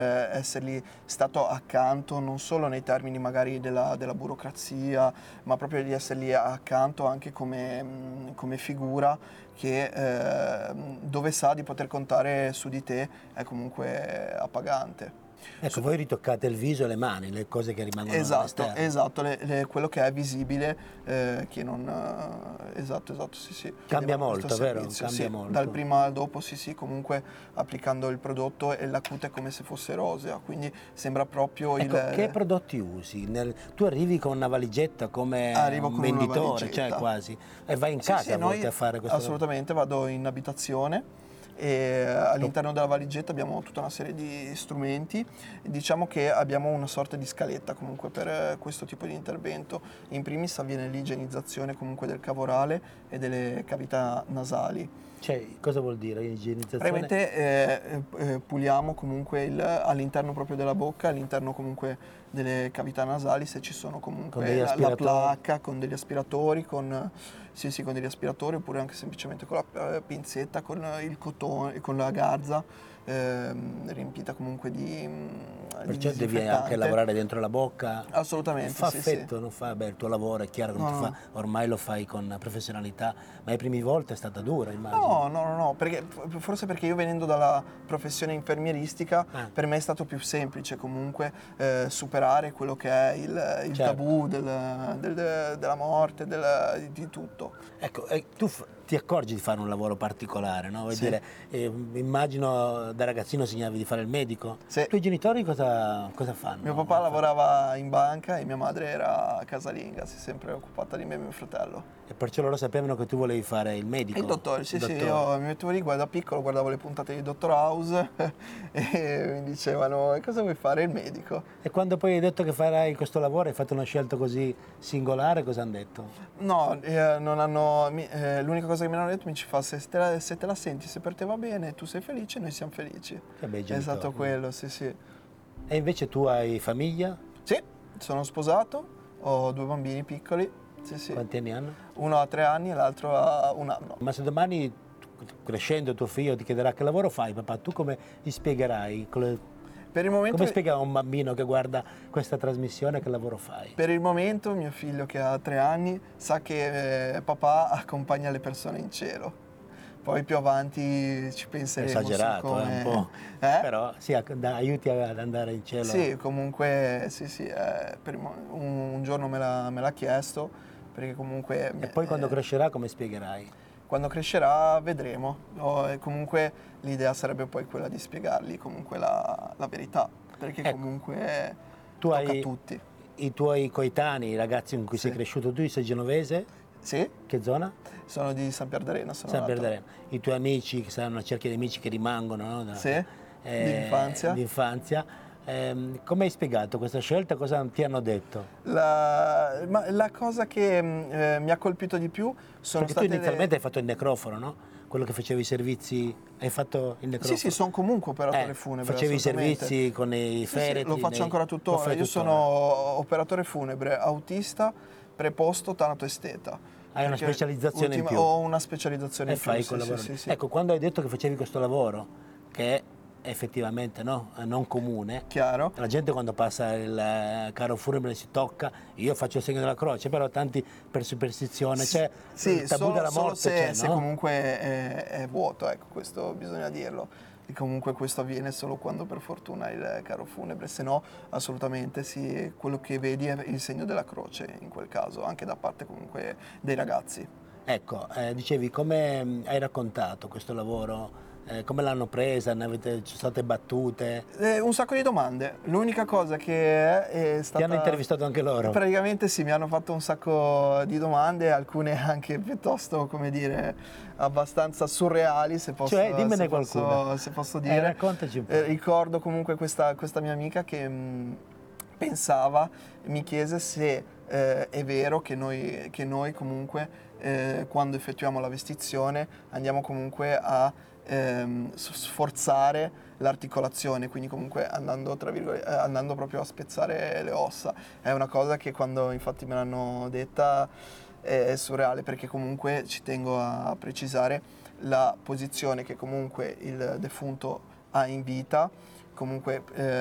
essergli stato accanto non solo nei termini magari della burocrazia, ma proprio di essergli accanto anche come figura che dove sa di poter contare su di te è comunque appagante. Ecco, voi ritoccate il viso e le mani, le cose che rimangono all'esterno. Esatto, quello che è visibile, che non... esatto, sì. Cambia molto, vero? Servizio, Cambia sì. molto. Dal prima al dopo, sì, comunque applicando il prodotto e la cute è come se fosse rosea, quindi sembra proprio ecco, che prodotti usi? Tu arrivi con una valigetta come un venditore, cioè quasi, e vai in casa a volte a fare questo? Assolutamente, vado in abitazione. E all'interno della valigetta abbiamo tutta una serie di strumenti. Diciamo che abbiamo una sorta di scaletta comunque per questo tipo di intervento. In primis avviene l'igienizzazione comunque del cavorale e delle cavità nasali. Cioè, cosa vuol dire igienizzazione? Praticamente puliamo comunque all'interno proprio della bocca, all'interno comunque delle cavità nasali, se ci sono comunque la placca, con degli aspiratori, con degli aspiratori, oppure anche semplicemente con la pinzetta, con il cotone, con la garza riempita comunque di perciò devi anche lavorare dentro la bocca? Assolutamente, fa effetto, non fa, beh, il tuo lavoro è chiaro che non ti fa, ormai lo fai con professionalità, ma le prime volte è stata dura, immagino. No, forse perché io venendo dalla professione infermieristica, per me è stato più semplice comunque superare quello che è il tabù della morte, di tutto. Ecco, tu ti accorgi di fare un lavoro particolare, no? Vuoi dire, immagino da ragazzino sognavi di fare il medico? Sì. I tuoi genitori cosa fanno? Mio papà lavorava in banca e mia madre era casalinga, si è sempre occupata di me e mio fratello. E perciò loro sapevano che tu volevi fare il medico? Il dottore, sì, io mi mettevo lì, da piccolo guardavo le puntate di Dottor House e mi dicevano, cosa vuoi fare? Il medico. E quando poi hai detto che farai questo lavoro, hai fatto una scelta così singolare, cosa hanno detto? No, non hanno, l'unica cosa che mi hanno detto mi ci fa, se te la senti, se per te va bene, tu sei felice, noi siamo felici. Che bei genitori. È stato quello, sì. E invece tu hai famiglia? Sì, sono sposato, ho 2 bambini piccoli. Sì. Quanti anni hanno? Uno ha 3 anni e l'altro ha 1 anno. Ma se domani, crescendo, tuo figlio ti chiederà che lavoro fai, papà, tu come gli spiegherai? Per il momento, come spiega a un bambino che guarda questa trasmissione che lavoro fai? Per il momento mio figlio che ha 3 anni sa che papà accompagna le persone in cielo. Poi più avanti ci penseremo. Esagerato, su come... un po'. Però sì, aiuti ad andare in cielo. Sì, comunque sì, un giorno me l'ha chiesto, perché comunque... E poi quando crescerà come spiegherai? Quando crescerà vedremo. Comunque l'idea sarebbe poi quella di spiegargli comunque la verità, perché comunque tocca a tutti. I tuoi coetanei, i ragazzi con cui sei cresciuto, tu sei genovese? Sì. Che zona? Sono di San Pierdarena. San Pierdarena. I tuoi amici, che saranno una cerchia di amici che rimangono, no? Sì, d'infanzia. Come hai spiegato questa scelta? Cosa ti hanno detto? La cosa che mi ha colpito di più sono Perché tu inizialmente hai fatto il necrofono, no? Quello che facevi i servizi, hai fatto il necrofono? Sì, sono comunque operatore funebre. Facevi i servizi con i feretri? Lo faccio ancora tuttora. Io sono operatore funebre, autista, preposto, tanatoesteta. Hai una specializzazione in più? Ho una specializzazione in più. Fai quel lavoro. Ecco, quando hai detto che facevi questo lavoro, che è effettivamente non comune, chiaro, la gente quando passa il carro funebre si tocca, io faccio il segno della croce, però tanti per superstizione, c'è il tabù della morte. Se comunque è vuoto, ecco, questo bisogna dirlo. E comunque questo avviene solo quando per fortuna il carro funebre, se no assolutamente sì, quello che vedi è il segno della croce in quel caso, anche da parte comunque dei ragazzi. Ecco, dicevi come hai raccontato questo lavoro? Come l'hanno presa? Ci sono state battute? Un sacco di domande. L'unica cosa che è stata... Ti hanno intervistato anche loro? Praticamente sì, mi hanno fatto un sacco di domande, alcune anche piuttosto, come dire, abbastanza surreali, se posso, cioè, dimmene qualcuno. Se posso dire. Raccontaci un po'. Ricordo comunque questa mia amica che pensava, mi chiese se è vero che noi comunque quando effettuiamo la vestizione andiamo comunque a sforzare l'articolazione, quindi comunque andando proprio a spezzare le ossa. È una cosa che quando infatti me l'hanno detta è surreale, perché comunque ci tengo a precisare la posizione che comunque il defunto ha in vita comunque